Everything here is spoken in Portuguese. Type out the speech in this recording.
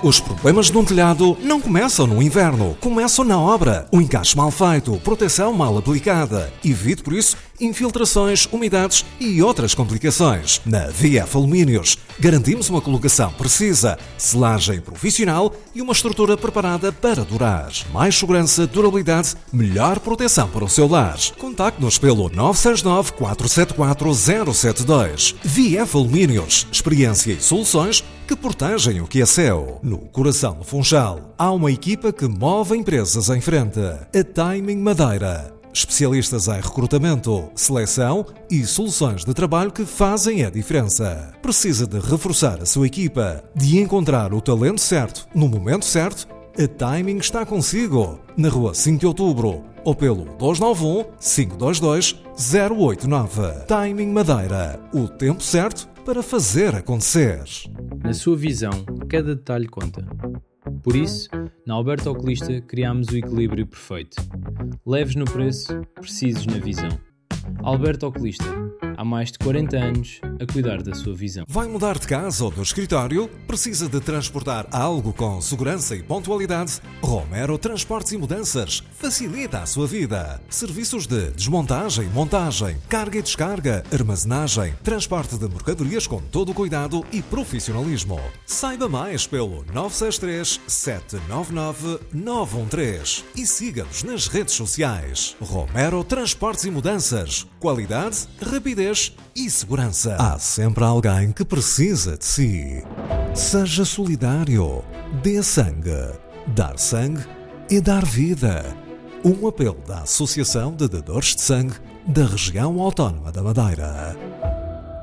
Os problemas de um telhado não começam no inverno, começam na obra. O encaixe mal feito, proteção mal aplicada. Evite, por isso, infiltrações, umidades e outras complicações. Na VF Alumínios, garantimos uma colocação precisa, selagem profissional e uma estrutura preparada para durar. Mais segurança, durabilidade, melhor proteção para o seu lar. Contacte-nos pelo 969 474 072. VF Alumínios, experiência e soluções que protegem o que é seu. No coração do Funchal, há uma equipa que move empresas em frente. A Timing Madeira. Especialistas em recrutamento, seleção e soluções de trabalho que fazem a diferença. Precisa de reforçar a sua equipa, de encontrar o talento certo no momento certo? A Timing está consigo. Na rua 5 de Outubro ou pelo 291-522-089. Timing Madeira. O tempo certo para fazer acontecer. Na sua visão, cada detalhe conta. Por isso, na Alberto Oculista criámos o equilíbrio perfeito. Leves no preço, precisos na visão. Alberto Oculista, há mais de 40 anos a cuidar da sua visão. Vai mudar de casa ou do escritório? Precisa de transportar algo com segurança e pontualidade? Romero Transportes e Mudanças facilita a sua vida. Serviços de desmontagem, montagem, carga e descarga, armazenagem, transporte de mercadorias com todo o cuidado e profissionalismo. Saiba mais pelo 963 799 913 e siga-nos nas redes sociais. Romero Transportes e Mudanças. Qualidade, rapidez e segurança. Há sempre alguém que precisa de si. Seja solidário. Dê sangue. Dar sangue é dar vida. Um apelo da Associação de Dadores de Sangue da Região Autónoma da Madeira.